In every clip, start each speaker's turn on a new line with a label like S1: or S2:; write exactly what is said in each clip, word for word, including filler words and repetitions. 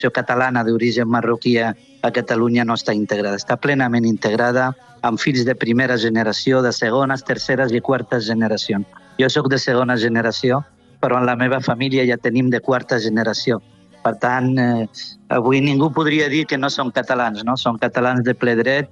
S1: catalana d'origen marroquí a Catalunya no està integrada. Està plenament integrada amb fills de primera generació, de segones, terceres i quartes generacions. Jo sóc de segona generació, però en la meva família ja tenim de quarta generació. Per tant, eh, avui ningú podria dir que no són catalans, no? Són catalans de ple dret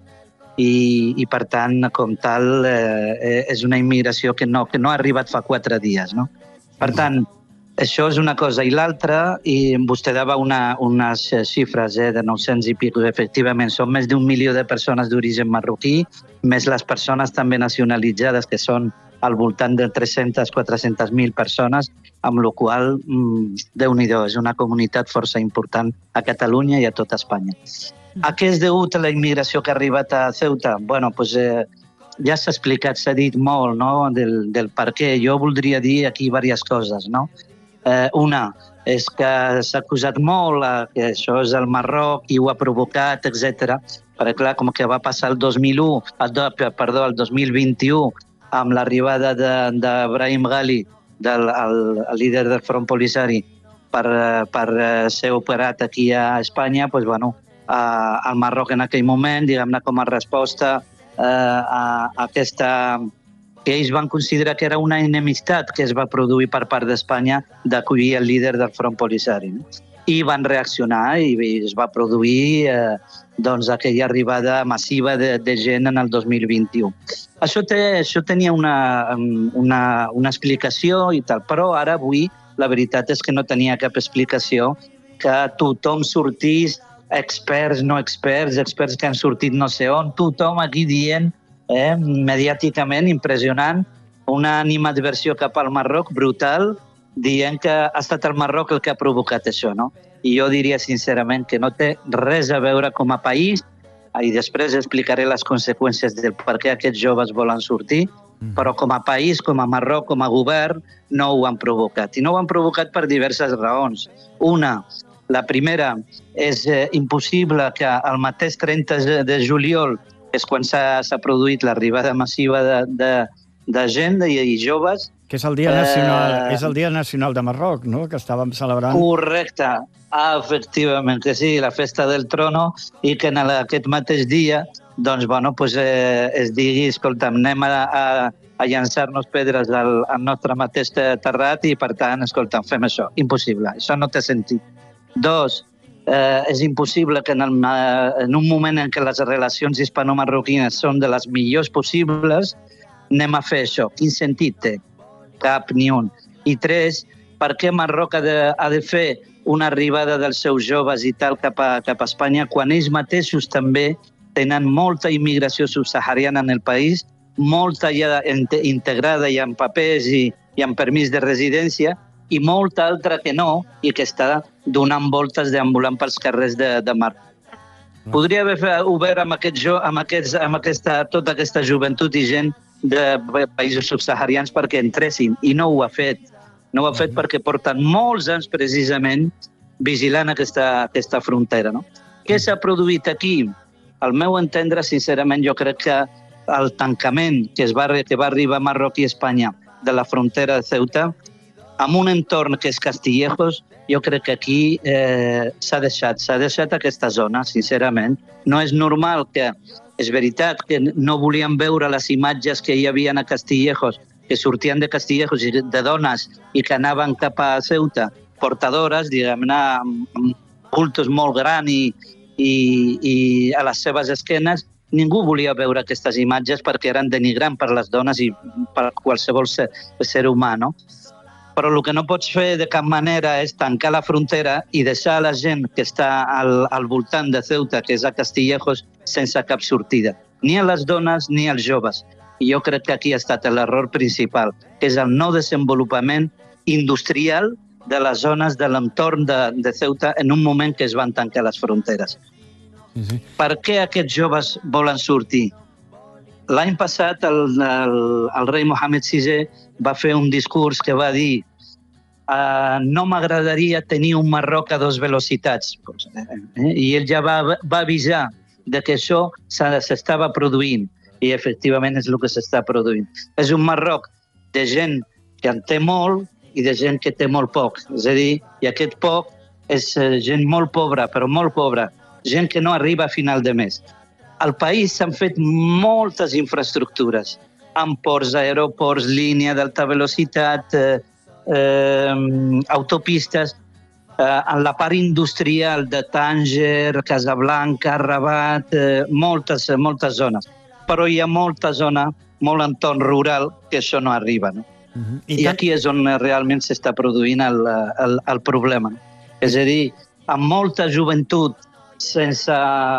S1: i, i per tant, com tal, eh, és una immigració que no, que no ha arribat fa quatre dies, no? Per tant, això és una cosa. I l'altra, i vostè dava una, unes xifres eh, de nou-cents i pico, efectivament, són més d'un milió de persones d'origen marroquí, més les persones també nacionalitzades, que són al voltant de tres-centes a quatre-centes mil persones, amb la qual cosa, mmm, Déu-n'hi-do, és una comunitat força important a Catalunya i a tota Espanya. A què és degut a la immigració que ha arribat a Ceuta? Bueno, doncs, eh, ja s'ha explicat, s'ha dit molt, no?, del, del per què. Jo voldria dir aquí diverses coses, no? Eh, una és que s'ha acusat molt eh, que això és el Marroc, qui ho ha provocat, etcètera. Perquè, clar, com que va passar el dos mil u, el, perdó, el dos mil vint-i-u, amb l'arribada d'Brahim Ghali, del, el, el líder del Front Polisari, per, per ser operat aquí a Espanya, doncs, bueno, al Marroc en aquell moment, diguem-ne, com a resposta eh, a, a aquesta... que ells van considerar que era una enemistat que es va produir per part d'Espanya d'acollir el líder del Front Polisari. No? I van reaccionar i es va produir eh, doncs, aquella arribada massiva de, de gent en el dos mil vint-i-u. Això, té, això tenia una, una, una explicació i tal, però ara avui la veritat és que no tenia cap explicació que tothom sortís, experts, no experts, experts que han sortit no sé on, tothom aquí dient eh, mediàticament impressionant una animadversió cap al Marroc brutal, dient que ha estat el Marroc el que ha provocat això, no? I jo diria sincerament que no té res a veure com a país, i després explicaré les conseqüències del per què aquests joves volen sortir, però com a país, com a Marroc, com a govern, no ho han provocat. I no ho han provocat per diverses raons. Una, la primera, és eh, impossible que el mateix trenta de juliol, que és quan s'ha produït l'arribada massiva de, de, de gent i, i joves...
S2: Que és el Dia Nacional, eh, és el Dia Nacional de Marroc, no?, que estàvem celebrant.
S1: Correcte, ah, efectivament, que sí, la festa del trono, i que en aquest mateix dia doncs, bueno, pues, eh, es digui, escolta'm, anem a, a, a llançar-nos pedres al, al nostre mateix terrat i, per tant, escolta'm, fem això. Impossible, això no té sentit. Dos, eh, és impossible que en, el, en un moment en què les relacions hispano-marroquines són de les millors possibles, anem a fer això. Quin sentit té? Cap ni un. I tres, per què Marroc ha de, ha de fer una arribada dels seus joves i tal cap a, cap a Espanya quan ells mateixos també tenen molta immigració subsahariana en el país, molta ja integrada i amb papers i, i amb permís de residència, i molta altra que no, i que està donant voltes deambulant pels carrers de, de Marroc. Podria haver obert amb, aquest, amb, aquests, amb aquesta, tota aquesta joventut i gent de països subsaharians perquè entressin, i no ho ha fet. No ho ha fet perquè porten molts anys precisament vigilant aquesta, aquesta frontera. No? Què s'ha produït aquí? Al meu entendre, sincerament, jo crec que el tancament que, es va, que va arribar a Marroc i Espanya de la frontera de Ceuta, amb un entorn que és Castillejos, jo crec que aquí eh, s'ha deixat, s'ha deixat aquesta zona, sincerament. No és normal que, és veritat que no volien veure les imatges que hi havia a Castillejos, que sortien de Castillejos i de dones i que anaven cap a Ceuta, portadores, diguem-ne, amb bultos molt grans i, i, i a les seves esquenes. Ningú volia veure aquestes imatges perquè eren denigrants per les dones i per qualsevol ser, ser humà, no? Però el que no pots fer de cap manera és tancar la frontera i deixar la gent que està al, al voltant de Ceuta, que és a Castillejos, sense cap sortida. Ni a les dones ni als joves. I jo crec que aquí ha estat l'error principal, que és el no desenvolupament industrial de les zones de l'entorn de, de Ceuta en un moment que es van tancar les fronteres. Sí, sí. Per què aquests joves volen sortir? L'any passat el, el, el rei Mohammed sisè va fer un discurs que va dir Uh, no m'agradaria tenir un Marroc a dues velocitats. Eh? I ell ja va, va avisar de que això s'estava produint. I efectivament és el que s'està produint. És un Marroc de gent que en té molt i de gent que té molt poc. És a dir, i aquest poc és gent molt pobra, però molt pobra, gent que no arriba a final de mes. Al país s'han fet moltes infraestructures, amb ports, aeroports, línia d'alta velocitat, eh, eh, autopistes, eh, en la part industrial de Tànger, Casablanca, Rabat, eh, moltes, moltes zones. Però hi ha molta zona, molt entorn rural, que això no arriba. No? Uh-huh. I, I tant... aquí és on realment s'està produint el, el, el problema. És a dir, amb molta joventut, sense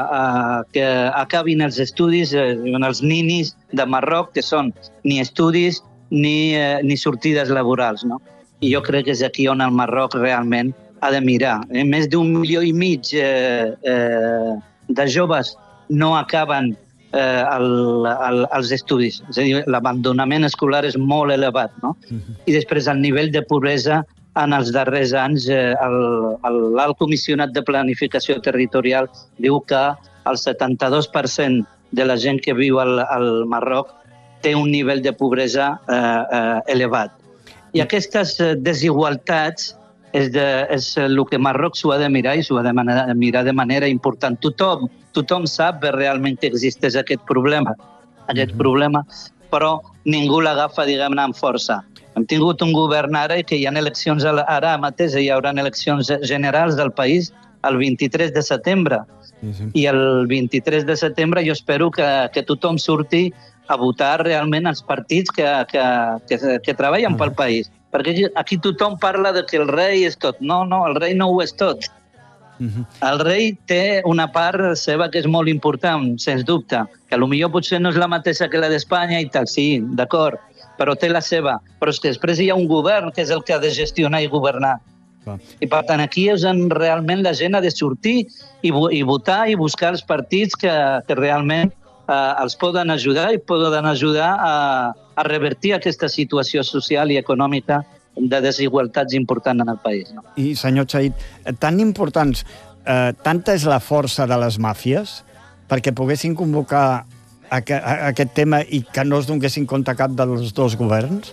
S1: uh, que acabin els estudis, eh, els ninis de Marroc, que són ni estudis ni, eh, ni sortides laborals. No? I jo crec que és aquí on el Marroc realment ha de mirar. Eh? Més d'un milió i mig eh, eh, de joves no acaben eh, el, el, els estudis. És a dir, l'abandonament escolar és molt elevat. No? Uh-huh. I després el nivell de pobresa en els darrers anys, eh, l'Alt Comissionat de Planificació Territorial diu que el setanta-dos per cent de la gent que viu al, al Marroc té un nivell de pobresa eh, eh, elevat. I aquestes desigualtats és, de, és el que Marroc s'ho ha de mirar i s'ho ha de manera, mirar de manera important. Tothom, tothom sap realment que existeix aquest problema, aquest mm-hmm. problema, però ningú l'agafa, diguem-ne, amb força. Hem tingut un govern ara i que hi ha eleccions ara mateix, hi haurà eleccions generals del país el vint-i-tres de setembre. Sí, sí. I el vint-i-tres de setembre jo espero que, que tothom surti a votar realment els partits que, que, que, que treballen pel país. Perquè aquí tothom parla de que el rei és tot. No, no, el rei no ho és tot. Uh-huh. El rei té una part seva que és molt important, sens dubte, que potser potser no és la mateixa que la d'Espanya i tal, sí, d'acord, però té la seva. Però és que després hi ha un govern que és el que ha de gestionar i governar. Ah. I per tant, aquí és on realment la gent ha de sortir i, i votar i buscar els partits que, que realment eh, els poden ajudar i poden ajudar a, a revertir aquesta situació social i econòmica de desigualtats importants en el país. No?
S2: I, senyor Chait, tan importants, eh, tanta és la força de les màfies perquè poguessin convocar aquest tema i que no es donessin compte cap dels dos governs?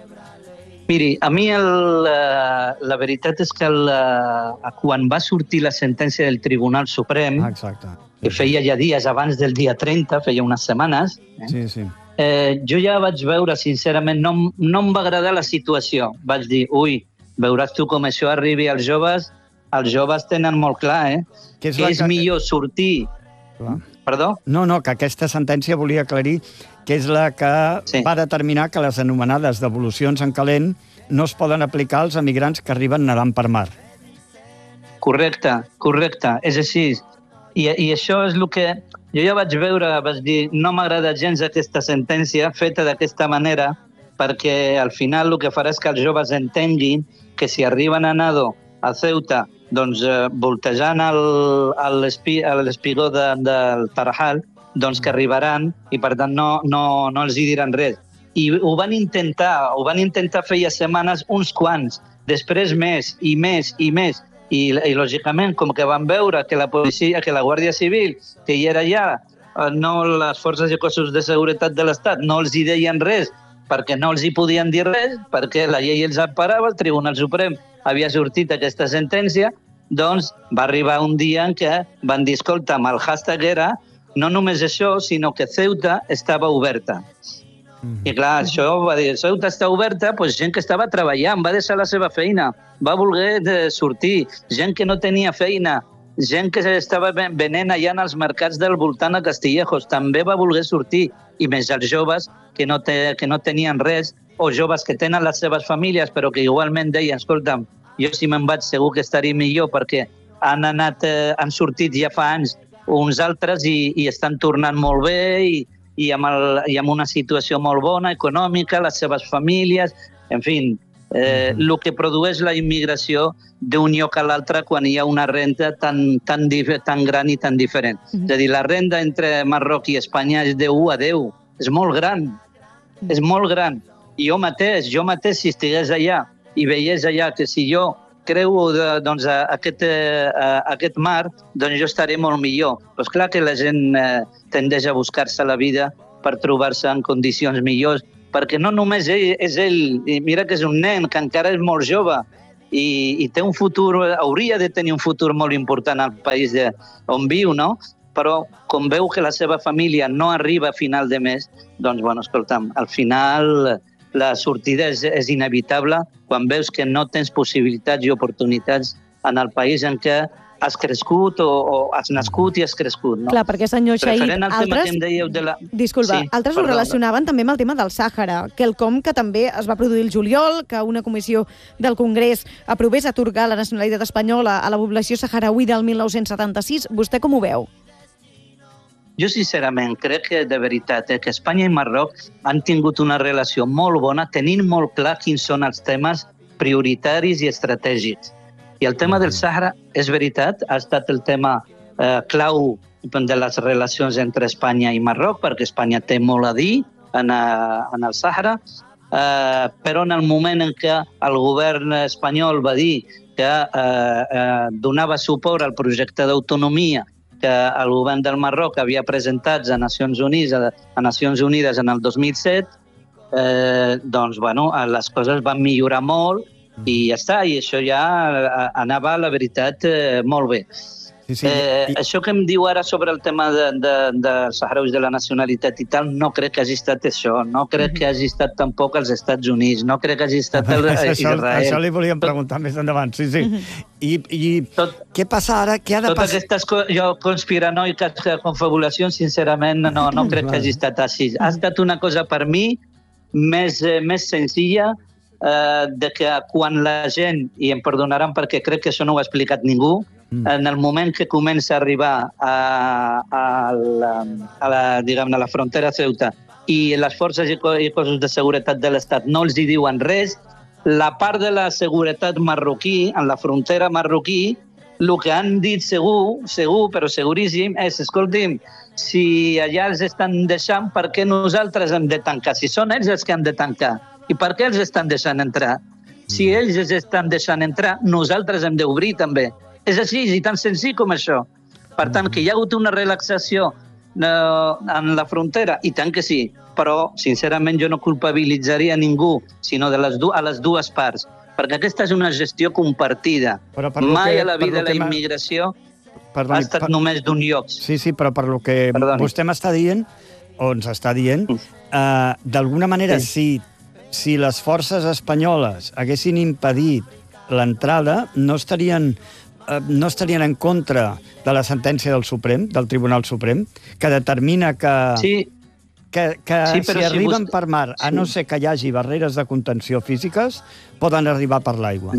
S1: Miri, a mi el, la, la veritat és que el, quan va sortir la sentència del Tribunal Suprem,
S2: exacte,
S1: que feia ja dies abans del dia trenta, feia unes setmanes, eh?
S2: Sí, sí.
S1: Eh, jo ja vaig veure, sincerament, no, no em va agradar la situació. Vaig dir, ui, veuràs tu com això arribi als joves. Els joves tenen molt clar, eh? Que és, que és que... millor sortir... Clar. Perdó?
S2: No, no, que aquesta sentència volia aclarir que és la que sí. va determinar que les anomenades devolucions en calent no es poden aplicar als emigrants que arriben nedant per mar.
S1: Correcte, correcte, és així. I, i això és el que jo ja vaig veure, vaig dir, no m'agrada gens aquesta sentència feta d'aquesta manera, perquè al final el que farà és que els joves entenguin que si arriben a Nado, a Ceuta, doncs eh, voltejant l'espigó de, del Tarajal, doncs que arribaran i per tant no, no, no els hi diran res. I ho van intentar, ho van intentar feia setmanes uns quants, després més i més i més. I, i lògicament, com que van veure que la policia, que la Guàrdia Civil, que hi era ja, no les forces i cossos de seguretat de l'Estat, no els hi deien res, perquè no els hi podien dir res, perquè la llei els emparava, el Tribunal Suprem havia sortit aquesta sentència, doncs va arribar un dia en què van dir, escolta, el hashtag era no només això, sinó que Ceuta estava oberta. Mm-hmm. I clar, això va dir, Ceuta està oberta, doncs gent que estava treballant, va deixar la seva feina, va voler sortir, gent que no tenia feina, gent que estava venent allà en els mercats del voltant a Castillejos, també va voler sortir, i més els joves que no, te, que no tenien res, o joves que tenen les seves famílies, però que igualment deien, escolta'm, jo si me'n vaig segur que estaria millor, perquè han anat, eh, han sortit ja fa anys uns altres i, i estan tornant molt bé i, i, amb el, i amb una situació molt bona, econòmica, les seves famílies, en fi, eh, el que produeix la immigració d'un lloc a l'altre quan hi ha una renda tan, tan, tan gran i tan diferent. Mm-hmm. És a dir, la renda entre Marroc i Espanya és de u a deu, és molt gran, mm-hmm. és molt gran. I jo mateix, jo mateix, si estigués allà i veiés allà que si jo creu de, doncs, a, aquest, a, a aquest mar, doncs jo estaré molt millor. Però és clar que la gent eh, tendeix a buscar-se la vida per trobar-se en condicions millors, perquè no només ell, és ell, i mira que és un nen, que encara és molt jove, i, i té un futur, hauria de tenir un futur molt important al país de, on viu, no? Però com veu que la seva família no arriba a final de mes, doncs, bueno, escolta'm, al final la sortida és, és inevitable quan veus que no tens possibilitats i oportunitats en el país en què has crescut o, o has nascut i has crescut. No?
S3: Clar, perquè, senyor Shahid,
S1: Referent al tema
S3: altres...
S1: que em dèieu de la...
S3: Disculpa,
S1: Sí,
S3: altres ho
S1: perdona.
S3: relacionaven també amb el tema del Sàhara, quelcom que també es va produir el juliol, que una comissió del Congrés aprovés atorgar la nacionalitat espanyola a la població saharauí del mil nou-cents setanta-sis. Vostè com ho veu?
S1: Jo, sincerament, crec que, de veritat, eh, que Espanya i Marroc han tingut una relació molt bona, tenint molt clar quins són els temes prioritaris i estratègics. I el tema del Sàhara, és veritat, ha estat el tema eh, clau de les relacions entre Espanya i Marroc, perquè Espanya té molt a dir en, a, en el Sàhara, eh, però en el moment en què el govern espanyol va dir que eh, eh, donava suport al projecte d'autonomia que el govern del Marroc havia presentat a Nacions Unides, a Nacions Unides en el dos mil set, eh, doncs, bueno, les coses van millorar molt i ja està, i això ja anava, la veritat, eh, molt bé.
S2: Sí, sí.
S1: Eh,
S2: I...
S1: Això que em diu ara sobre el tema de, de, de saharauis de la nacionalitat i tal, no crec que hagi estat això, no crec que hagi estat tampoc als Estats Units, no crec que hagi estat el,
S2: això,
S1: Israel.
S2: això li volíem preguntar més endavant, sí, sí. I, i
S1: Tot,
S2: què passa ara? Què ha de
S1: totes
S2: passar?
S1: aquestes co jo, conspiranoiques confabulacions, sincerament, no, no crec que hagi estat així. Ha estat una cosa, per mi, més, eh, més senzilla, eh, de que quan la gent, i em perdonaran perquè crec que això no ho ha explicat ningú, en el moment que comença a arribar a, a, la, a, la, diguem, a la frontera de Ceuta i les forces i, co i cossos de seguretat de l'Estat no els hi diuen res, la part de la seguretat marroquí, en la frontera marroquí, el que han dit segur, segur, però seguríssim, és, escolti'm, si allà els estan deixant, per què nosaltres hem de tancar? Si són ells els que han de tancar. I per què els estan deixant entrar? Si ells els estan deixant entrar, nosaltres hem d'obrir també. És així, i tan senzill com això. Per tant, que hi ha hagut una relaxació eh, en la frontera, i tant que sí, però, sincerament, jo no culpabilitzaria ningú, sinó de les a les dues parts, perquè aquesta és una gestió compartida. Mai
S2: que,
S1: a la vida la
S2: que
S1: immigració
S2: Perdoni,
S1: ha estat
S2: per...
S1: només d'un lloc.
S2: Sí, sí, però per lo que
S1: Perdoni.
S2: vostè m'està dient, o ens està dient, eh, d'alguna manera, sí. si, si les forces espanyoles haguessin impedit l'entrada, no estarien... no estarien en contra de la sentència del Suprem, del Tribunal Suprem, que determina que,
S1: sí.
S2: que, que
S1: sí,
S2: si
S1: si
S2: arriben
S1: vostè...
S2: per mar, a
S1: sí.
S2: no ser que hi hagi barreres de contenció físiques, poden arribar per l'aigua.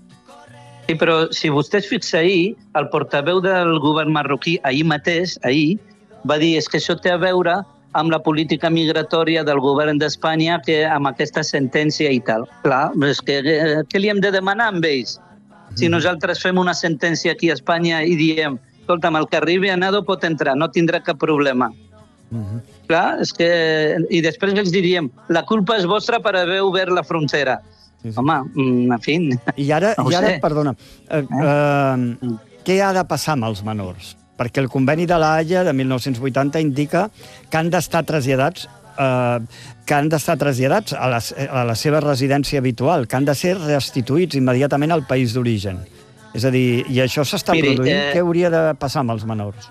S1: Sí, però si vostè es fixa ahir, el portaveu del govern marroquí, ahir mateix, ahir, va dir és que això té a veure amb la política migratòria del govern d'Espanya, que amb aquesta sentència i tal. Clar, és que què li hem de demanar amb ells? Si nosaltres fem una sentència aquí a Espanya i diem, escolta'm, el que arribi a nado pot entrar, no tindrà cap problema. Uh-huh. Clar, és que... I després els diríem, la culpa és vostra per haver obert la frontera. Sí, sí. Home, en fi...
S2: I ara,
S1: no
S2: i ara
S1: sé.
S2: perdona, eh, eh, què ha de passar amb els menors? Perquè el conveni de la Haia de mil nou-cents vuitanta indica que han d'estar traslladats eh, que han d'estar traslladats a la, a la seva residència habitual, que han de ser restituïts immediatament al país d'origen. És a dir, i això s'està produint. Eh... Què hauria de passar amb els menors?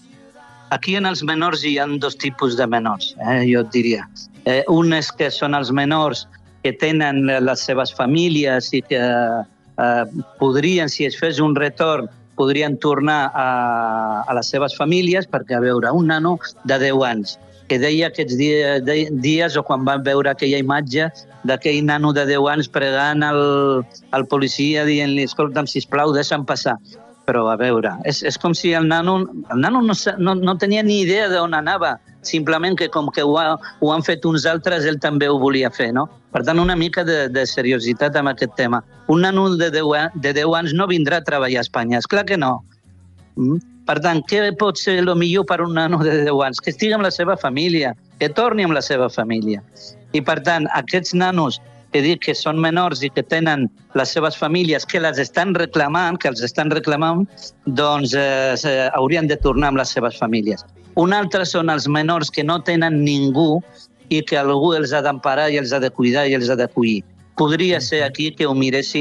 S1: Aquí en els menors hi ha dos tipus de menors, eh, jo et diria. Eh, un és que són els menors que tenen les seves famílies i que eh, podrien, si es fes un retorn, podrien tornar a, a les seves famílies, perquè, a veure, un nano de deu anys, que deia aquests dies, de, dies o quan van veure aquella imatge d'aquell nano de deu anys pregant al, al policia dient-li, escolta'm, sisplau, deixa'm passar. Però, a veure, és, és com si el nano, el nano no, no, no tenia ni idea d'on anava, simplement que com que ho, ha, ho han fet uns altres, ell també ho volia fer, no? Per tant, una mica de, de seriositat amb aquest tema. Un nano de deu, de deu anys no vindrà a treballar a Espanya, és clar que no. Mm? Per tant, què pot ser el millor per un nano de deu anys? Que estigui amb la seva família, que torni amb la seva família. I, per tant, aquests nanos que dic que són menors i que tenen les seves famílies, que les estan reclamant, que els estan reclamant, doncs eh, haurien de tornar amb les seves famílies. Un altre són els menors que no tenen ningú i que algú els ha d'emparar i els ha de cuidar i els ha d'acollir. Podria ser aquí que ho miressin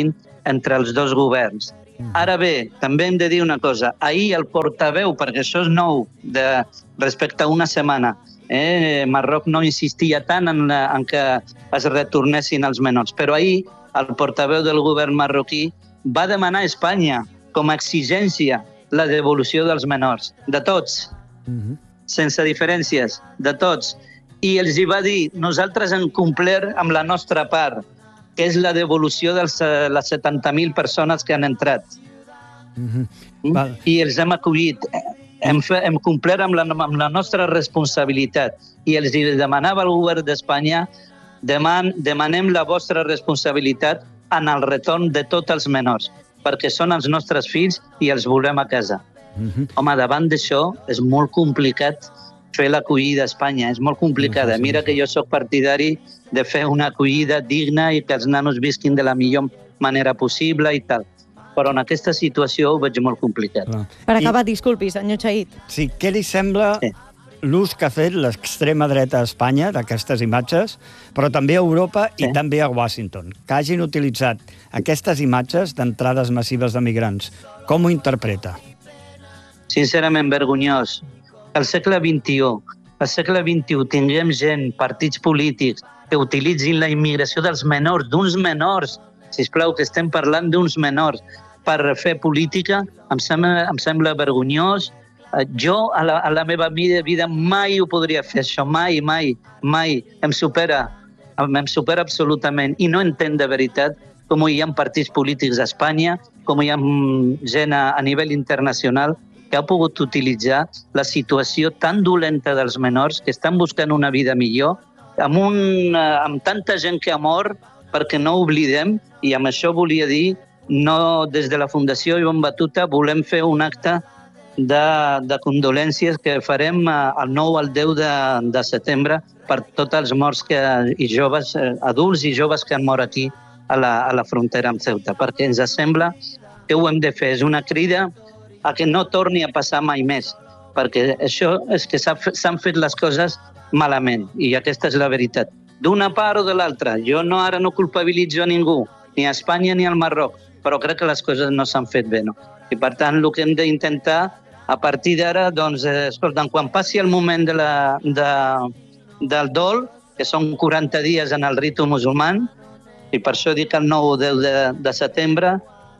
S1: entre els dos governs. Ara bé, també hem de dir una cosa. Ahir el portaveu, perquè això és nou de, respecte a una setmana, eh, Marroc no insistia tant en, la, en que es retornessin els menors, però ahir el portaveu del govern marroquí va demanar a Espanya com a exigència la devolució dels menors, de tots, uh-huh. sense diferències, de tots. I els hi va dir, nosaltres hem complert amb la nostra part, que és la devolució de les setanta mil persones que han entrat. Mm-hmm. Mm? I els hem acollit. Hem, fe, hem complert amb la, amb la nostra responsabilitat. I els demanava al govern d'Espanya, deman, demanem la vostra responsabilitat en el retorn de tots els menors, perquè són els nostres fills i els volem a casa. Mm-hmm. Home, davant d'això és molt complicat fer l'acollida a Espanya, és molt complicada. Mira que jo sóc partidari de fer una acollida digna i que els nanos visquin de la millor manera possible i tal. Però en aquesta situació ho veig molt complicat.
S3: Per acabar, I... disculpi, senyor Chait.
S2: Sí, què li sembla sí. l'ús que ha fet l'extrema dreta a Espanya d'aquestes imatges, però també a Europa sí. i també a Washington, que hagin utilitzat aquestes imatges d'entrades massives de migrants? Com ho interpreta?
S1: Sincerament, vergonyós. Al segle vint-i-u, al segle vint-i-u tinguem gent, partits polítics, que utilitzin la immigració dels menors, d'uns menors, sisplau, que estem parlant d'uns menors, per fer política, em sembla, em sembla vergonyós. Jo, a la, a la meva vida, mai ho podria fer, això, mai, mai, mai. Em supera, em supera absolutament. I no entenc de veritat com hi ha partits polítics a Espanya, com hi ha gent a, a nivell internacional, que ha pogut utilitzar la situació tan dolenta dels menors que estan buscant una vida millor, amb, un, amb tanta gent que ha mort, perquè no oblidem, i amb això volia dir, no, des de la Fundació Ibon Batuta volem fer un acte de, de condolències que farem el nou al deu de, de setembre per tots els morts que, i joves, adults i joves que han mort aquí a la, a la frontera amb Ceuta, perquè ens sembla que ho hem de fer. És una crida a que no torni a passar mai més, perquè això és que s'han fet les coses malament, i aquesta és la veritat. D'una part o de l'altra, jo no, ara no culpabilitzo a ningú, ni a Espanya ni al Marroc, però crec que les coses no s'han fet bé, no? I per tant, el que hem d'intentar, a partir d'ara, doncs, eh, escolta, quan passi el moment de la, de, del dol, que són quaranta dies en el ritu musulman, i per això dic el nou o deu de, de setembre,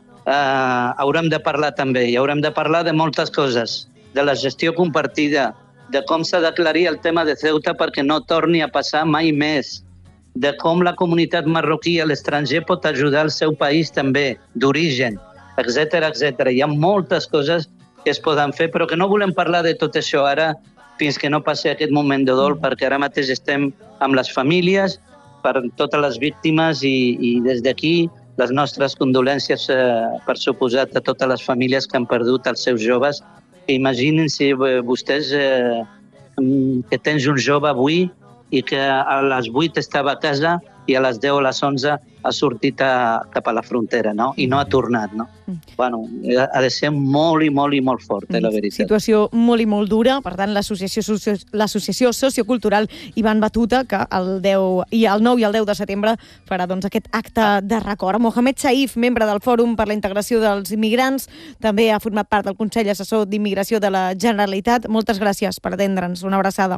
S1: Uh, haurem de parlar també, i haurem de parlar de moltes coses, de la gestió compartida, de com s'ha d'aclarir el tema de Ceuta perquè no torni a passar mai més, de com la comunitat marroquí a l'estranger pot ajudar el seu país també, d'origen, etcètera, etcètera. Hi ha moltes coses que es poden fer, però que no volem parlar de tot això ara fins que no passi aquest moment de dol, perquè ara mateix estem amb les famílies, per totes les víctimes, i, i des d'aquí les nostres condolències, eh, per suposat, a totes les famílies que han perdut els seus joves. Imaginin si vostès eh, que tens un jove avui i que a les vuit estava a casa i a les deu o les onze ha sortit a, cap a la frontera, no? I no ha tornat, no? Mm. Bueno, ha de ser molt i molt i molt fort, eh, la veritat.
S3: Situació molt i molt dura, per tant, l'associació l'associació sociocultural Ibon Batuta, que el deu i el nou i el deu de setembre farà doncs aquest acte de record. Mohamed Saif, membre del Fòrum per la Integració dels Immigrants, també ha format part del Consell Assessor d'Immigració de la Generalitat. Moltes gràcies per atendre'ns. Una abraçada.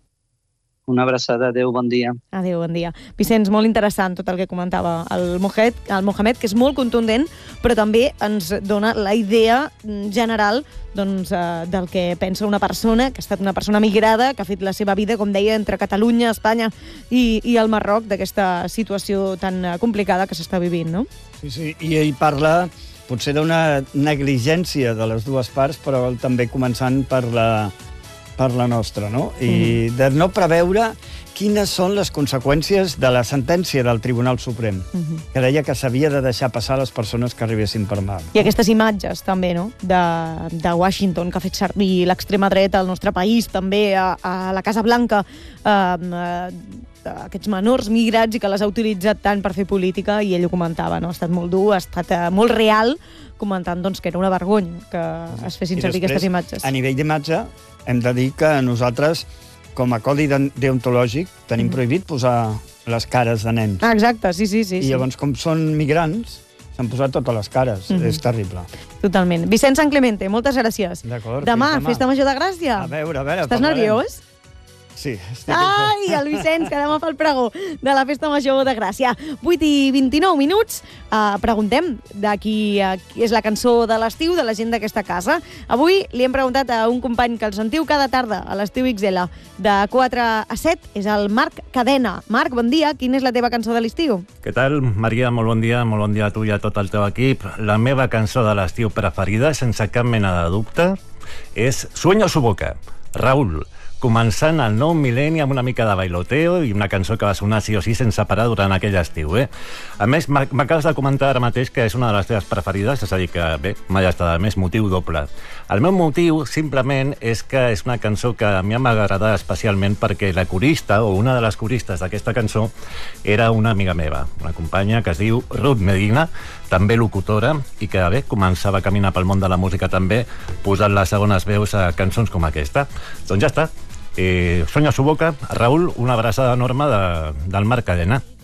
S1: Una abraçada, adéu, bon dia.
S3: Adéu, bon dia. Vicenç, molt interessant tot el que comentava el Mohamed, el Mohamed, que és molt contundent, però també ens dona la idea general doncs, eh, del que pensa una persona, que ha estat una persona migrada, que ha fet la seva vida, com deia, entre Catalunya, Espanya i, i el Marroc, d'aquesta situació tan complicada que s'està vivint, no?
S2: Sí, sí, i ell parla potser d'una negligència de les dues parts, però també començant per la per la nostra, no? I de no preveure quines són les conseqüències de la sentència del Tribunal Suprem, uh-huh. que deia que s'havia de deixar passar les persones que arribessin per mar.
S3: I aquestes imatges, també, no?, de, de Washington, que ha fet servir l'extrema dreta al nostre país, també a, a la Casa Blanca, eh, eh, aquests menors migrats, i que les ha utilitzat tant per fer política, i ell ho comentava, no? Ha estat molt dur, ha estat eh, molt real, comentant doncs, que era una vergonya que es fessin servir aquestes imatges.
S2: A nivell d'imatge, hem de dir que nosaltres, com a codi deontològic, tenim mm. prohibit posar les cares de nens.
S3: Ah, exacte, sí, sí, sí.
S2: I llavors, com són migrants, S'han posat totes les cares. Mm -hmm. És terrible.
S3: Totalment. Vicent Sant Clemente, moltes gràcies.
S2: D'acord.
S3: Demà, festa major de Gràcia.
S2: A veure, a veure.
S3: Estàs nerviós?
S2: Sí. Estic...
S3: Ai, el Vicenç, que demà fa el pregó de la Festa Major de Gràcia. vuit i vint-i-nou minuts. Uh, preguntem de qui, uh, qui és la cançó de l'estiu de la gent d'aquesta casa. Avui li hem preguntat a un company que el sentiu cada tarda a l'Estiu X L de quatre a set, és el Marc Cadena. Marc, bon dia. Quina és la teva cançó de l'estiu?
S4: Què tal, Maria? Molt bon dia. Molt bon dia a tu i a tot el teu equip. La meva cançó de l'estiu preferida, sense cap mena de dubte, és Sueño su boca. Raül, començant el nou mil·lenni amb una mica de bailoteo i una cançó que va sonar sí o sí sense parar durant aquell estiu, eh? A més, m'acabes de comentar ara mateix que és una de les teves preferides, és a dir que, bé, mai està de més, motiu doble. El meu motiu, simplement, és que és una cançó que a mi m'agrada especialment perquè la corista, o una de les coristes d'aquesta cançó, era una amiga meva, una companya que es diu Ruth Medina, també locutora, i que, bé, començava a caminar pel món de la música també, posant les segones veus a cançons com aquesta. Doncs ja està. Eh, Sueño su boca. Raül, una abraçada enorme de, del Marc Cadena.